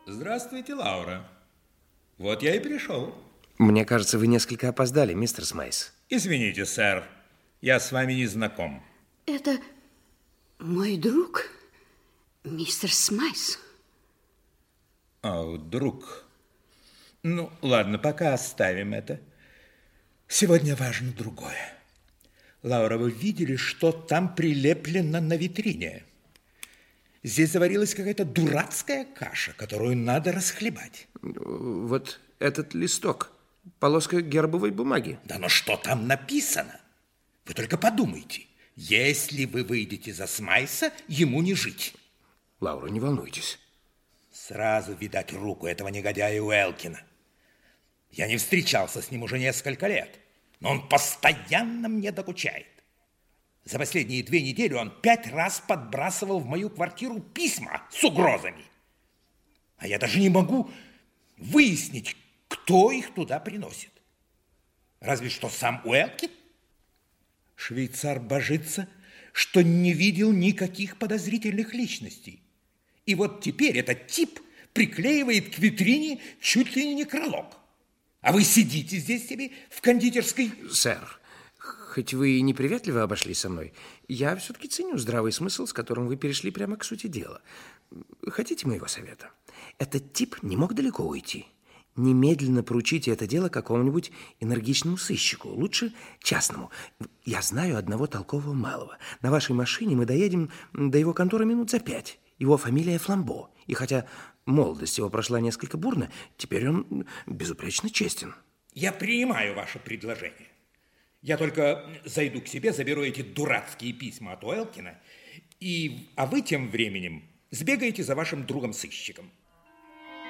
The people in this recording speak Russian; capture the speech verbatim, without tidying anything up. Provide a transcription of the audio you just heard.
Здравствуйте, Лаура. Вот я и пришел. Мне кажется, вы несколько опоздали, мистер Смайс. Извините, сэр, я с вами не знаком. Это мой друг, мистер Смайс. О, друг. Ну, ладно, пока оставим это. Сегодня важно другое. Лаура, вы видели, что там прилеплено на витрине? Здесь заварилась какая-то дурацкая каша, которую надо расхлебать. Вот этот листок, полоска гербовой бумаги. Да но что там написано? Вы только подумайте. Если вы выйдете за Смайса, ему не жить. Лаура, не волнуйтесь. Сразу видать руку этого негодяя Уэлкина. Я не встречался с ним уже несколько лет, но он постоянно мне докучает. За последние две недели он пять раз подбрасывал в мою квартиру письма с угрозами. А я даже не могу выяснить, кто их туда приносит. Разве что сам Уэлкин. Швейцар божится, что не видел никаких подозрительных личностей. И вот теперь этот тип приклеивает к витрине чуть ли не некролог. А вы сидите здесь себе в кондитерской... Сэр, хоть вы и неприветливо обошлись со мной, я все-таки ценю здравый смысл, с которым вы перешли прямо к сути дела. Хотите моего совета? Этот тип не мог далеко уйти. Немедленно поручите это дело какому-нибудь энергичному сыщику, лучше частному. Я знаю одного толкового малого. На вашей машине мы доедем до его конторы минут за пять. Его фамилия Фламбо. И хотя молодость его прошла несколько бурно, теперь он безупречно честен. Я принимаю ваше предложение. Я только зайду к себе, заберу эти дурацкие письма от Уэлкина, и, а вы тем временем сбегаете за вашим другом-сыщиком.